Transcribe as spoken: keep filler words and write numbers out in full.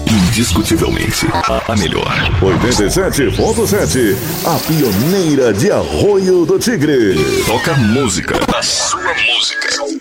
Indiscutivelmente, a, a melhor. oitenta e sete ponto sete, a pioneira de Arroio do Tigre. Toca música. A sua música.